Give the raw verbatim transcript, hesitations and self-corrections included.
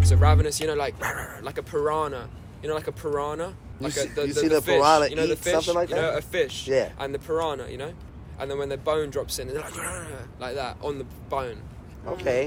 So ravenous, you know, like like a piranha. You know, like a piranha. You Like see, a, the, you the, see the, the fish. piranha You know, the eat fish. something like you that? know, a fish. Yeah. And the piranha, you know, and then when the bone drops in, they're like like that on the bone. Okay.